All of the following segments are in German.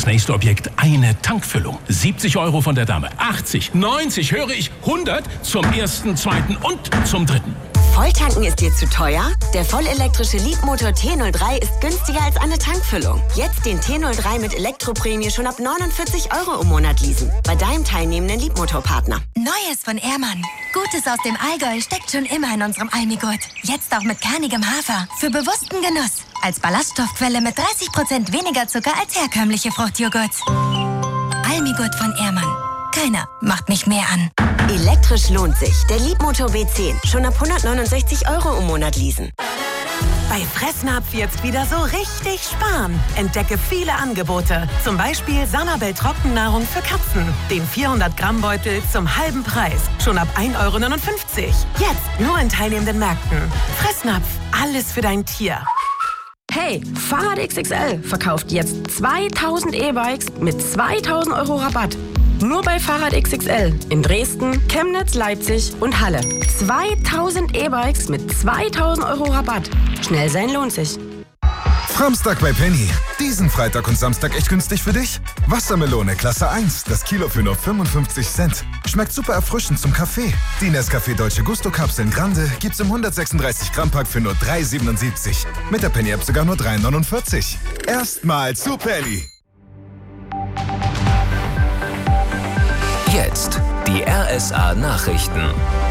das nächste Objekt eine Tankfüllung. 70 € von der Dame, 80, 90, höre ich, 100 zum ersten, zweiten und zum dritten. Volltanken ist dir zu teuer? Der vollelektrische Leapmotor T03 ist günstiger als eine Tankfüllung. Jetzt den T03 mit Elektroprämie schon ab 49 € im Monat leasen. Bei deinem teilnehmenden Leapmotor-Partner. Neues von Ehrmann. Gutes aus dem Allgäu steckt schon immer in unserem Almigurt. Jetzt auch mit kernigem Hafer. Für bewussten Genuss. Als Ballaststoffquelle mit 30% weniger Zucker als herkömmliche Fruchtjoghurts. Almigurt von Ehrmann. Keiner macht mich mehr an. Elektrisch lohnt sich. Der Leapmotor B10. Schon ab 169 € im Monat leasen. Bei Fressnapf jetzt wieder so richtig sparen. Entdecke viele Angebote. Zum Beispiel Sanabel Trockennahrung für Katzen. Den 400-Gramm-Beutel zum halben Preis. Schon ab 1,59 €. Jetzt nur in teilnehmenden Märkten. Fressnapf. Alles für dein Tier. Hey, Fahrrad XXL verkauft jetzt 2000 E-Bikes mit 2000 € Rabatt. Nur bei Fahrrad XXL in Dresden, Chemnitz, Leipzig und Halle. 2000 E-Bikes mit 2000 € Rabatt. Schnell sein lohnt sich. Framstag bei Penny. Diesen Freitag und Samstag echt günstig für dich? Wassermelone Klasse 1, das Kilo für nur 55 Cent. Schmeckt super erfrischend zum Kaffee. Die Nescafé Dolce Gusto Kapseln Grande gibt's im 136 Gramm Pack für nur 3,77. Mit der Penny App sogar nur 3,49. Erstmal zu Penny. Jetzt die RSA Nachrichten.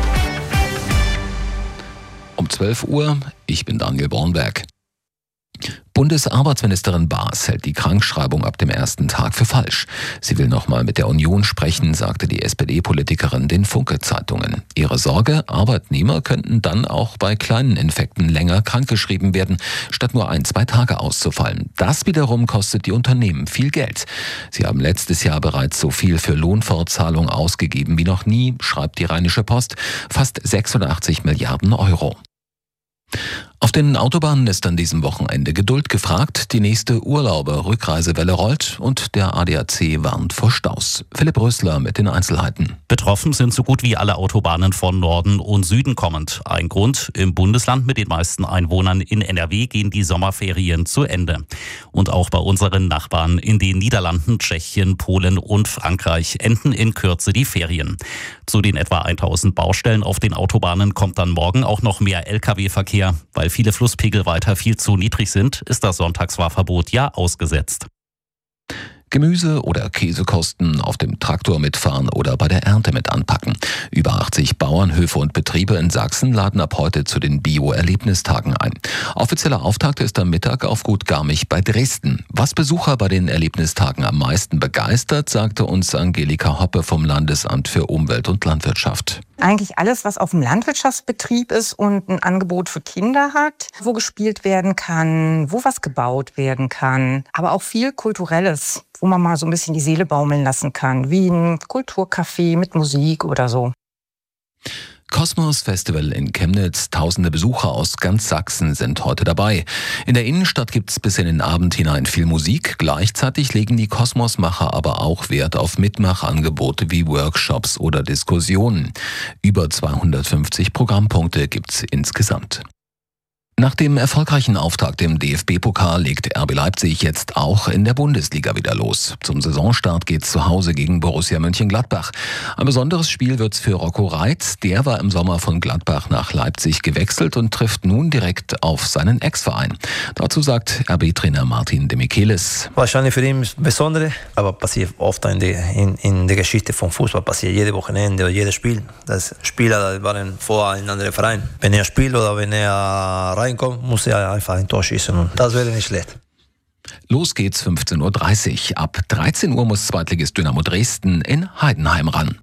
Um 12 Uhr, ich bin Daniel Bornberg. Bundesarbeitsministerin Baas hält die Krankschreibung ab dem ersten Tag für falsch. Sie will nochmal mit der Union sprechen, sagte die SPD-Politikerin den Funke-Zeitungen. Ihre Sorge, Arbeitnehmer könnten dann auch bei kleinen Infekten länger krankgeschrieben werden, statt nur 1-2 Tage auszufallen. Das wiederum kostet die Unternehmen viel Geld. Sie haben letztes Jahr bereits so viel für Lohnfortzahlung ausgegeben wie noch nie, schreibt die Rheinische Post, fast 86 Milliarden €. Auf den Autobahnen ist an diesem Wochenende Geduld gefragt. Die nächste Urlauber-Rückreisewelle rollt und der ADAC warnt vor Staus. Philipp Rösler mit den Einzelheiten. Betroffen sind so gut wie alle Autobahnen von Norden und Süden kommend. Ein Grund: im Bundesland mit den meisten Einwohnern in NRW gehen die Sommerferien zu Ende. Und auch bei unseren Nachbarn in den Niederlanden, Tschechien, Polen und Frankreich enden in Kürze die Ferien. Zu den etwa 1000 Baustellen auf den Autobahnen kommt dann morgen auch noch mehr Lkw-Verkehr. Weil viele Flusspegel weiter viel zu niedrig sind, ist das Sonntagsfahrverbot ja ausgesetzt. Gemüse- oder Käsekosten auf dem Traktor mitfahren oder bei der Ernte mit anpacken. Über 80 Bauernhöfe und Betriebe in Sachsen laden ab heute zu den Bio-Erlebnistagen ein. Offizieller Auftakt ist am Mittag auf Gut Garmisch bei Dresden. Was Besucher bei den Erlebnistagen am meisten begeistert, sagte uns Angelika Hoppe vom Landesamt für Umwelt und Landwirtschaft. Eigentlich alles, was auf dem Landwirtschaftsbetrieb ist und ein Angebot für Kinder hat, wo gespielt werden kann, wo was gebaut werden kann, aber auch viel Kulturelles, wo man mal so ein bisschen die Seele baumeln lassen kann, wie ein Kulturcafé mit Musik oder so. Kosmos Festival in Chemnitz. Tausende Besucher aus ganz Sachsen sind heute dabei. In der Innenstadt gibt's bis in den Abend hinein viel Musik. Gleichzeitig legen die Kosmosmacher aber auch Wert auf Mitmachangebote wie Workshops oder Diskussionen. Über 250 Programmpunkte gibt's insgesamt. Nach dem erfolgreichen Auftakt im DFB-Pokal legt RB Leipzig jetzt auch in der Bundesliga wieder los. Zum Saisonstart geht's zu Hause gegen Borussia Mönchengladbach. Ein besonderes Spiel wird's für Rocco Reitz. Der war im Sommer von Gladbach nach Leipzig gewechselt und trifft nun direkt auf seinen Ex-Verein. Dazu sagt RB-Trainer Martin de Michelis. Wahrscheinlich für ihn das Besondere, aber passiert oft in der Geschichte vom Fußball, passiert jedes Wochenende oder jedes Spiel. Das Spieler waren vor einem anderen Verein. Wenn er spielt oder wenn er reinkommt, muss er einfach ein Tor schießen und das wäre nicht schlecht. Los geht's 15:30 Uhr. Ab 13 Uhr muss Zweitligist Dynamo Dresden in Heidenheim ran.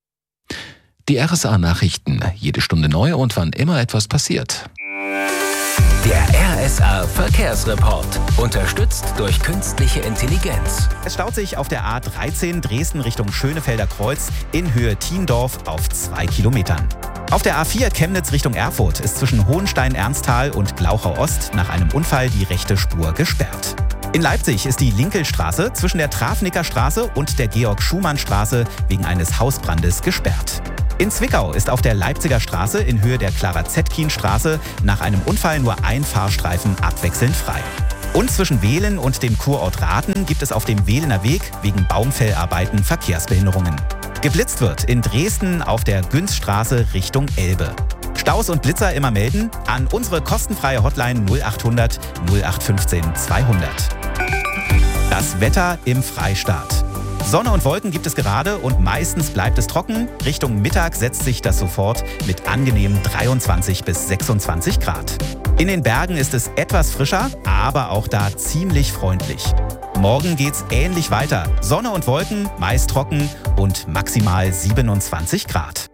Die RSA-Nachrichten. Jede Stunde neu und wann immer etwas passiert. Der RSA-Verkehrsreport. Unterstützt durch künstliche Intelligenz. Es staut sich auf der A13 Dresden Richtung Schönefelder Kreuz in Höhe Thiendorf auf 2 Kilometern. Auf der A4 Chemnitz Richtung Erfurt ist zwischen Hohenstein-Ernsthal und Glauchau-Ost nach einem Unfall die rechte Spur gesperrt. In Leipzig ist die Linkelstraße zwischen der Trafnicker Straße und der Georg-Schumann-Straße wegen eines Hausbrandes gesperrt. In Zwickau ist auf der Leipziger Straße in Höhe der Clara-Zetkin-Straße nach einem Unfall nur ein Fahrstreifen abwechselnd frei. Und zwischen Wehlen und dem Kurort Rathen gibt es auf dem Wehlener Weg wegen Baumfellarbeiten Verkehrsbehinderungen. Geblitzt wird in Dresden auf der Günzstraße Richtung Elbe. Staus und Blitzer immer melden an unsere kostenfreie Hotline 0800 0815 200. Das Wetter im Freistaat. Sonne und Wolken gibt es gerade und meistens bleibt es trocken. Richtung Mittag setzt sich das sofort mit angenehmen 23 bis 26 Grad. In den Bergen ist es etwas frischer, aber auch da ziemlich freundlich. Morgen geht's ähnlich weiter. Sonne und Wolken, meist trocken und maximal 27 Grad.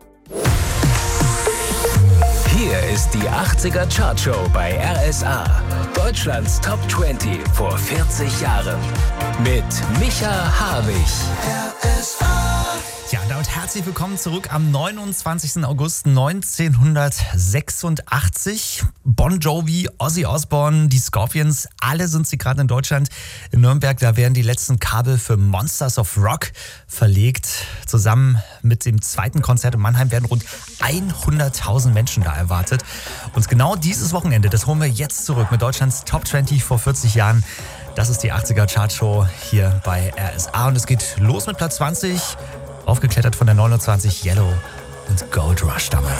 Hier ist die 80er Chartshow bei RSA. Deutschlands Top 20 vor 40 Jahren. Mit Micha Harwig. Ja, und damit herzlich willkommen zurück am 29. August 1986. Bon Jovi, Ozzy Osbourne, die Scorpions, alle sind sie gerade in Deutschland. In Nürnberg, da werden die letzten Kabel für Monsters of Rock verlegt. Zusammen mit dem zweiten Konzert in Mannheim werden rund 100.000 Menschen da erwartet. Und genau dieses Wochenende, das holen wir jetzt zurück mit Deutschlands Top 20 vor 40 Jahren. Das ist die 80er Chartshow hier bei RSA und es geht los mit Platz 20. Aufgeklettert von der 29 Yellow und Gold Rush damals.